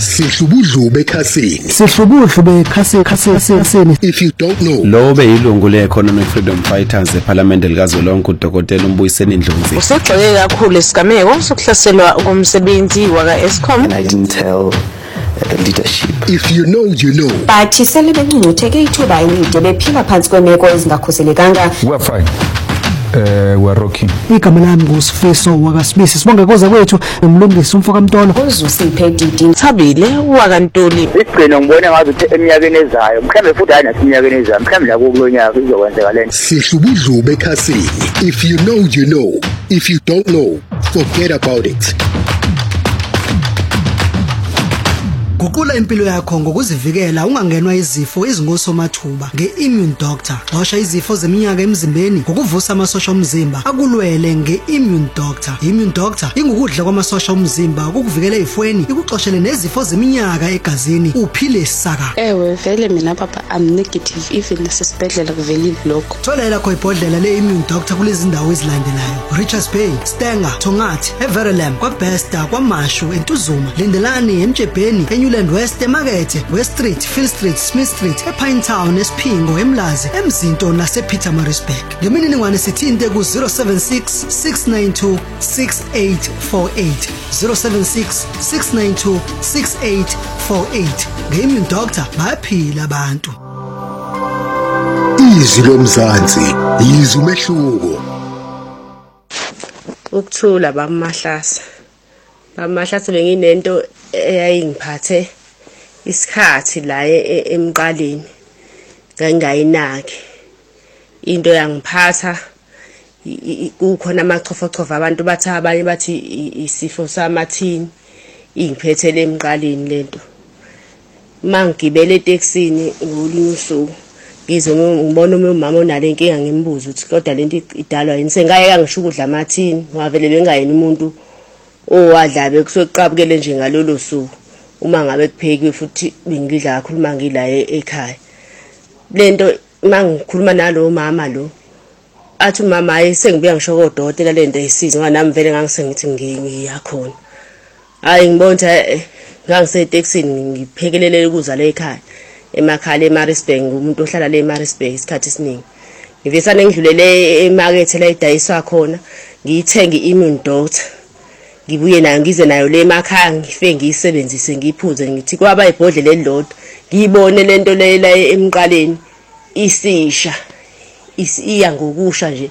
Sihlubudlu bekhasini. If you don't know. Lo beyilungu le-Economic Freedom Fighters ePhalamende likazwelonke uDokotela uMbuyiseni Ndlozi. Usegxeke kakhulu isigameko sokuhlaselwa komsebenzi waka-Eskom. And I didn't tell the leadership. If you know, you know. Bathi sele bencuthe ithuba elide bephila phansi kwemeko ezingakhuselekanga. We're fine. We're rocking. Igama lami nguSifiso wakwaSibisi sibonge koza kwethu umlungisi umfoka Mtolo uzusiphe Didi Thabile wakantoli isigcino ngibone ngathi eminyakeni ezayo mhlambe futhi hayi nasiminyakeni ezayo mhlambe la kulonyaka izokwenzeka lento Sihlubudlu bekhasini. If you know, you know. If you don't know, forget about it. Guqula impilo yakho ngokuzivikela ungangenwa izifo ezingosomathuba nge-Immune Doctor. Xosha izifo zeminyaka emzimbeni ngokuvusa amasosha omzimba akulwele nge-Immune Doctor. Immune Doctor ingukudla kwamasosha omzimba ukukuvikela ezifweni ikuxoshele nezifo zeminyaka egazini uphile saka. Ewe vele mina papa I'm negative even nasesibhedlela kuveli lokho. Thola lakho ibhodlela le-Immune Doctor kulezi ndawo ezilandelayo: Richards Bay, Stenger, Tongathi, Everlam, kwaBesta, kwaMashu, eNtuzuma, Lindelani, eMtshebheni, Newland West, eMakethe, West Street, Phil Street, Smith Street, ePinetown, eSphingo, eMlazi, eMzinto nasePietermaritzburg. Ngemininingwane sithinte ku-076 692 6848 076 692 6848. Nge-Immune Doctor bayaphila abantu. Izwi lomzansi yizwi umehluko. Ukuthula bamahlasa benginento eyayingiphathe isikhathi la emqaleni ngangayinaki into yangiphatha kukhona amachofochofa abantu bathi abanye bathi isifo samathini ingiphethe lemqaleni lento mangigibele eTaxini ngolinye usuku ngibona umama onale inkinga ngimbuza ukuthi kodwa lento idalwa yini sengayeka ngisho ukudla amathini ngavele bengayini umuntu owadlabe kusoqabukele nje ngalolo suku uma ngabe kuphekiwe futhi bengidla kakhulu mangila ekhaya lento mangikhuluma nalo mama lo athi mama ayisengibuya ngisho kodokotela lento ayisizi ngoba nami vele ngangisengithi ngiyakhona hayi ngibona ngangiseTaxini ngiphekelele ukudla la ekhaya emakhaya eMaritzburg umuntu ohlala la eMaritzburg isikhathi esiningi ngivesane ngidlulele eMakethe la idayiswa khona ngiyithenga iImmune Doctor ngibuye nayo ngize nayo le emakhaya ngifike ngiyisebenzise ngiphuze ngithi kwaba ibhodlela elilodwa ngiyibone lento le la emqaleni isisha iya ngokusha nje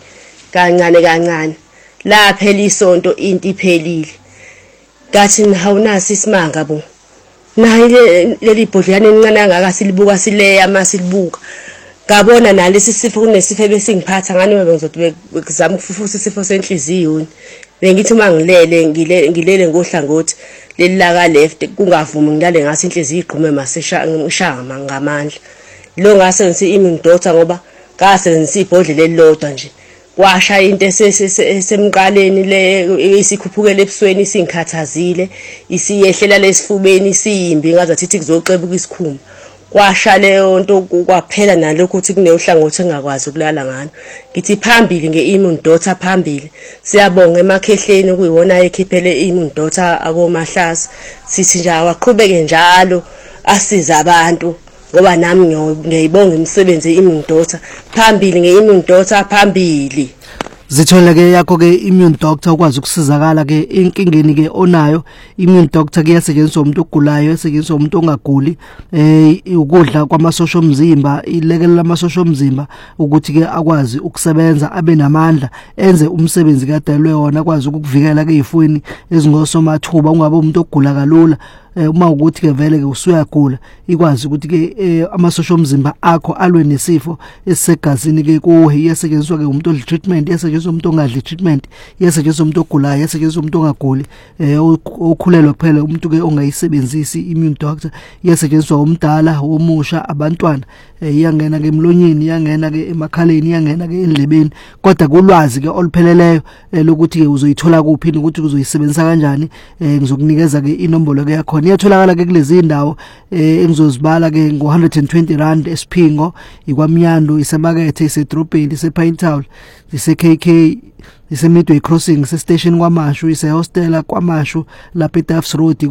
kancane laphela isonto into iphelile ngathi ngihawunasi isimanga bo nayi leli bhodlelana encane angaka silibuka sileya masilibuka ngabona nalesi sifo kunesifo besingiphatha ngani bengizothi bekuzama ukufufusa isifo senhliziyo bengithi ngilele ngohlangothi leli laka left kungavumi ngilale ngase inhliziyo igqume maseshanga ngamandla lo ngase ngithi Immune Doctor ngoba ngasebenzisa ibhodlela elilodwa nje kwasha into esemqaleni le isikhuphukele ebusweni isingikhathazile isiyehlela lesifubeni isiyimbi ngazathi ithi kuzoqebuka isikhumba kwasha leyo nto kwaphela nalokho ukuthi kunehlangothi engakwazi ukulala ngalo ngithi phambili ngeImmune Doctor phambili siyabonga emakhehleni kuyiwona ekhiphele iImmune Doctor akomahlasa sithi nje awaqhubeke njalo asiza abantu ngoba nami ngiyibonga imisebenzi yeImmune Doctor phambili ngeImmune Doctor phambili. Zithola ke yakho ke Immune Doctor ukwazi ukusizakala ke inkingeni ke onayo. Immune Doctor ke yasetshenziswa umuntu ogulayo, yasetshenziswa umuntu ongaguli, ukudla kwamasosha omzimba, ilekelela amasosha omzimba ukuthi ke akwazi ukusebenza abe namandla enze umsebenzi kadalwe wona akwazi ukukuvikela ke izifweni ezingosomathuba ungabe umuntu ogula kalula. Uma ukuthi ke vele ke usuyagula ikwazi ukuthi ke amasosha omzimba akho alwe nesifo esisegazini ke kuwe iyasetshenziswa ke umuntu odli treatment iyasetshenziswa umuntu ongadli treatment iyasetshenziswa umuntu ogulayo iyasetshenziswa umuntu ongaguli okhulelwa kuphela umuntu ke ongayisebenzisi Immune Doctor iyasetshenziswa umdala omusha abantwana iyangena ke emlonyeni iyangena ke emakhaleni iyangena ke endlebeni kodwa kulwazi ke olupheleleyo lokuthi ke uzoyithola kuphi ukuthi uzoyisebenzisa kanjani ngizokunikeza ke inombolo ke yakho iyatholakala ke kulezi indawo engizozibala ke ngo120 eSphingo ikwamnyando isemakethe isedrobheni isePinetown iseKK iseMidway Crossing isestation kwaMashu isehostela kwaMashu lapha eDuffs Road